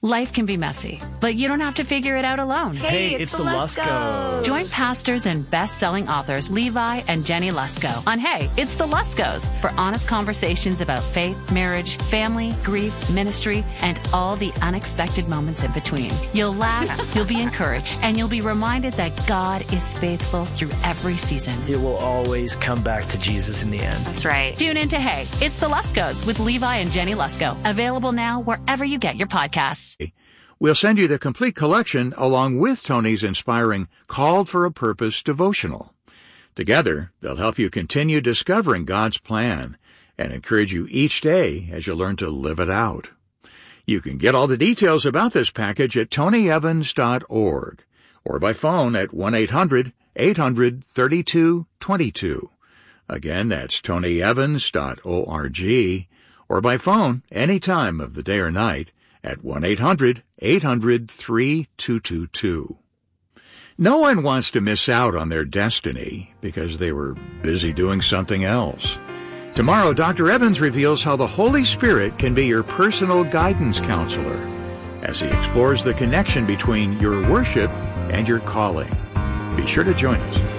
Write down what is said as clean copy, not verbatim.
Life can be messy, but you don't have to figure it out alone. Hey, it's the Luskos. Join pastors and best-selling authors Levi and Jenny Lusko on Hey, It's the Luskos for honest conversations about faith, marriage, family, grief, ministry, and all the unexpected moments in between. You'll laugh, you'll be encouraged, and you'll be reminded that God is faithful through every season. It will always come back to Jesus in the end. That's right. Tune in to Hey, It's the Luskos with Levi and Jenny Lusko. Available now wherever you get your podcasts. We'll send you the complete collection along with Tony's inspiring Called for a Purpose devotional. Together, they'll help you continue discovering God's plan and encourage you each day as you learn to live it out. You can get all the details about this package at tonyevans.org or by phone at 1-800-800-3222. Again, that's tonyevans.org or by phone any time of the day or night at 1-800-800-3222. No one wants to miss out on their destiny because they were busy doing something else. Tomorrow, Dr. Evans reveals how the Holy Spirit can be your personal guidance counselor as he explores the connection between your worship and your calling. Be sure to join us.